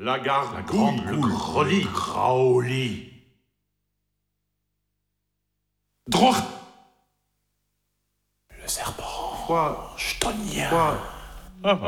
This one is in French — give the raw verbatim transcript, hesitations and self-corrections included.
La gargouille, le greli, Graoli. Droit. Le serpent. Quoi? Chtonien. Quoi?